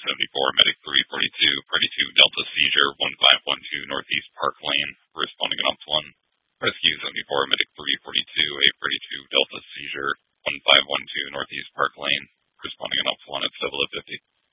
74, Medic 342, Party 2 Delta Seizure 1512 Northeast Park Lane, responding on Ops 1. Rescue 74, Medic 342, a Party 2 Delta Seizure 1512 Northeast Park Lane, responding on Ops 1 at 50.